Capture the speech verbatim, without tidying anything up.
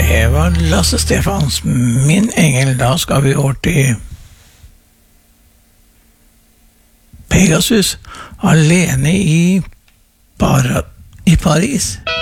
Det var Lasse Stefans, Min engel. Da skal vi over til Pegasus, alene i, Para, i Paris.